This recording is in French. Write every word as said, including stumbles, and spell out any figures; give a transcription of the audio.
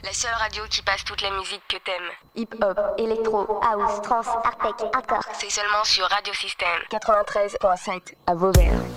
La seule radio qui passe toute la musique que t'aimes. Hip-hop, électro, house, trance, art-tech, hardcore. C'est seulement sur Radio Système quatre-vingt-treize virgule sept à Vauvert.